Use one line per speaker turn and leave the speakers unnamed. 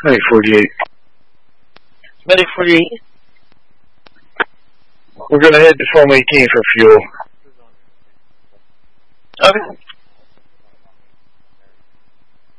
Ready, 48.
Ready, 48.
We're going to head to Foam 18 for fuel.
Okay.